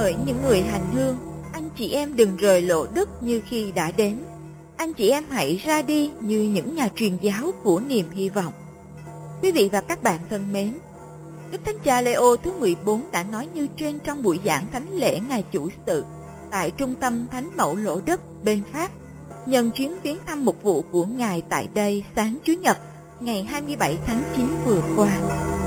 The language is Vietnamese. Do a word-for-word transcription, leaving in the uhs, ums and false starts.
Hỡi những người hành hương, anh chị em đừng rời lộ đất như khi đã đến. Anh chị em hãy ra đi như những nhà truyền giáo của niềm hy vọng. Quý vị và các bạn thân mến, Đức Thánh Cha Leo thứ mười bốn đã nói như trên trong buổi giảng thánh lễ ngày chủ sự tại trung tâm Thánh Mẫu Lỗ Đất bên Pháp, nhân chuyến viếng thăm mục vụ của Ngài tại đây sáng Chủ nhật ngày hai mươi bảy tháng chín vừa qua.